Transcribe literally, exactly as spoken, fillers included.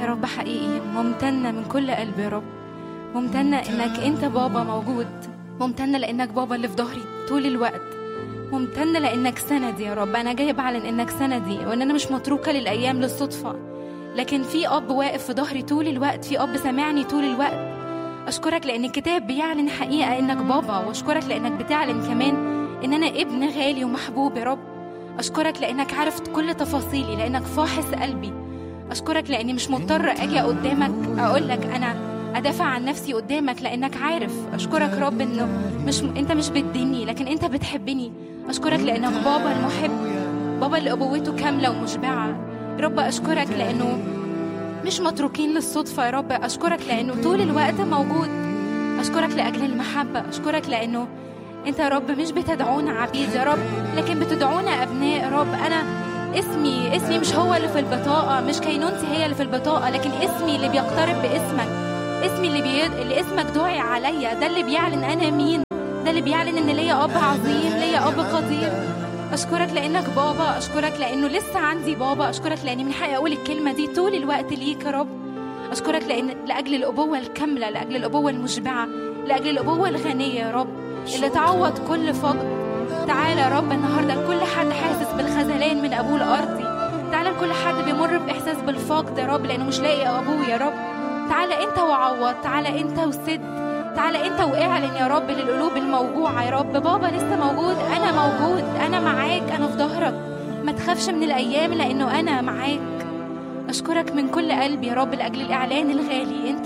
يا رب حقيقي ممتنة من كل قلبي يا رب، ممتنة إنك أنت بابا موجود، ممتنة لأنك بابا اللي في ظهري طول الوقت، ممتنة لأنك سندي يا رب. أنا جاي بعلن إنك سندي، وإن أنا مش متروكة للأيام للصدفة، لكن في أب واقف في ظهري طول الوقت، في أب سامعني طول الوقت. أشكرك لأن الكتاب بيعلن حقيقة إنك بابا، وأشكرك لأنك بتعلن كمان إن أنا ابن غالي ومحبوب يا رب. أشكرك لأنك عرفت كل تفاصيلي، لأنك فاحص قلبي. أشكرك لأني مش مضطر أجي قدامك أقول لك أنا أدافع عن نفسي قدامك، لأنك عارف. أشكرك رب إنه مش أنت مش بتديني، لكن أنت بتحبني. أشكرك لأنك بابا المحب، بابا اللي أبوته كاملة ومشبعة. رب أشكرك لأنه مش متروكين للصدفة يا رب. أشكرك لأنه طول الوقت موجود. أشكرك لأجل المحبة. أشكرك لأنه أنت يا رب مش بتدعونا عبيد يا رب، لكن بتدعونا أبناء يا رب. أنا اسمي اسمي مش هو اللي في البطاقة، مش كينونتي هي اللي في البطاقة، لكن اسمي اللي بيقترب باسمك، اسمي اللي, بيد... اللي اسمك دعي عليا. ده اللي بيعلن أنا مين، ده اللي بيعلن إن ليا أب عظيم، ليا أب قدير. أشكرك لأنك بابا. أشكرك لأنه لسه عندي بابا. أشكرك لأني من حقي أقول الكلمة دي طول الوقت ليك يا رب. أشكرك لأن لأجل الأبوة الكاملة، لأجل الأبوة المشبعة، لأجل الأبوة الغنية يا رب اللي تعوض كل فقد. تعالى يا رب النهاردة لكل حد حاسس بالخذلان من أبوه الأرضي، تعالى لكل حد بيمر بإحساس بالفقد يا رب لأنه مش لاقي أبوه يا رب. تعالى أنت وعوض، تعالى أنت وسد، تعالى أنت واعلن يا رب للقلوب الموجوعة يا رب. بابا لسه موجود، أنا موجود، أنا معاك، أنا في ظهرك. ما تخافش من الأيام لأنه أنا معاك. أشكرك من كل قلبي يا رب لأجل الإعلان الغالي. أنت